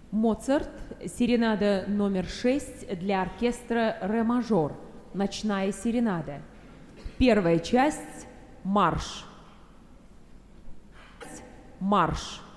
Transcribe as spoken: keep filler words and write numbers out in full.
Моцарт, серенада номер шесть для оркестра ре мажор, ночная серенада. Первая часть — марш. Марш.